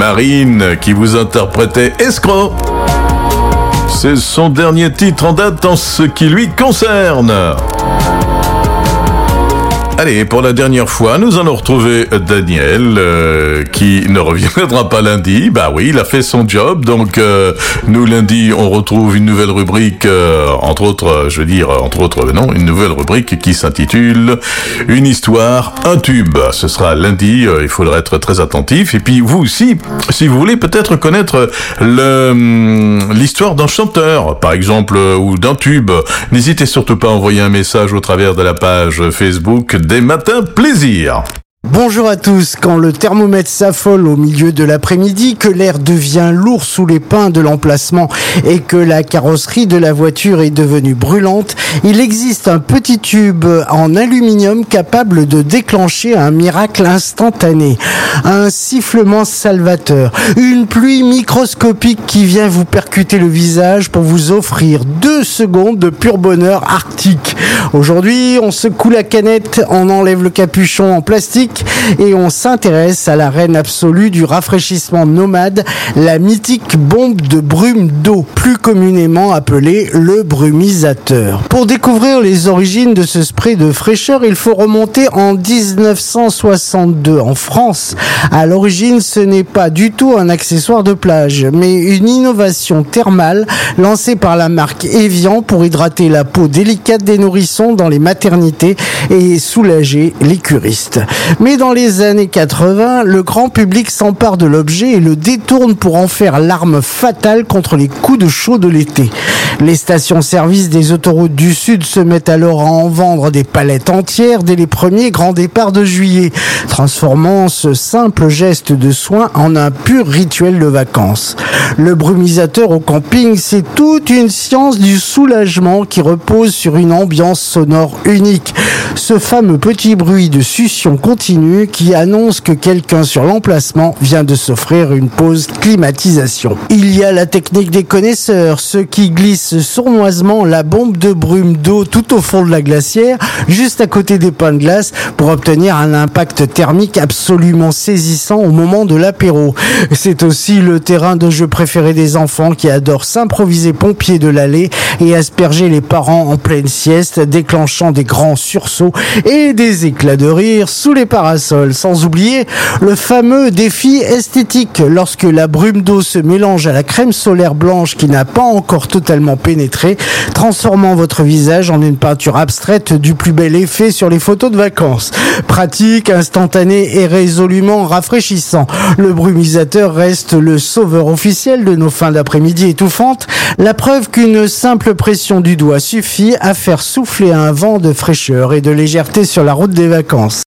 Marine qui vous interprétait Escroc. C'est son dernier titre en date en ce qui lui concerne. Allez, pour la dernière fois, nous allons retrouver Daniel, qui ne reviendra pas lundi. Bah oui, il a fait son job, donc nous lundi, on retrouve une nouvelle rubrique, une nouvelle rubrique qui s'intitule Une histoire, un tube. Ce sera lundi, il faudra être très attentif. Et puis vous aussi, si vous voulez peut-être connaître l'histoire d'un chanteur, par exemple, ou d'un tube, n'hésitez surtout pas à envoyer un message au travers de la page Facebook des matins plaisir. Bonjour à tous. Quand le thermomètre s'affole au milieu de l'après-midi, que l'air devient lourd sous les pins de l'emplacement et que la carrosserie de la voiture est devenue brûlante, il existe un petit tube en aluminium capable de déclencher un miracle instantané. Un sifflement salvateur, une pluie microscopique qui vient vous percuter le visage pour vous offrir 2 secondes de pur bonheur arctique. Aujourd'hui, on secoue la canette, on enlève le capuchon en plastique et on s'intéresse à la reine absolue du rafraîchissement nomade, la mythique bombe de brume d'eau, plus communément appelée le brumisateur. Pour découvrir les origines de ce spray de fraîcheur, il faut remonter en 1962 en France. À l'origine, ce n'est pas du tout un accessoire de plage, mais une innovation thermale lancée par la marque Evian pour hydrater la peau délicate des nourrissons dans les maternités et soulager les curistes. Mais dans les années 80, le grand public s'empare de l'objet et le détourne pour en faire l'arme fatale contre les coups de chaud de l'été. Les stations-service des autoroutes du Sud se mettent alors à en vendre des palettes entières dès les premiers grands départs de juillet, transformant ce simple geste de soin en un pur rituel de vacances. Le brumisateur au camping, c'est toute une science du soulagement qui repose sur une ambiance sonore unique. Ce fameux petit bruit de succion continue qui annonce que quelqu'un sur l'emplacement vient de s'offrir une pause climatisation. Il y a la technique des connaisseurs, ceux qui glissent sournoisement la bombe de brume d'eau tout au fond de la glacière, juste à côté des pains de glace, pour obtenir un impact thermique absolument saisissant au moment de l'apéro. C'est aussi le terrain de jeu préféré des enfants qui adorent s'improviser pompiers de l'allée et asperger les parents en pleine sieste, déclenchant des grands sursauts et des éclats de rire sous les parasols. Sans oublier le fameux défi esthétique lorsque la brume d'eau se mélange à la crème solaire blanche qui n'a pas encore totalement pénétré, transformant votre visage en une peinture abstraite du plus bel effet sur les photos de vacances. Pratique, instantané et résolument rafraîchissant, le brumisateur reste le sauveur officiel de nos fins d'après-midi étouffantes, la preuve qu'une simple pression du doigt suffit à faire souffler un vent de fraîcheur et de légèreté sur la route des vacances.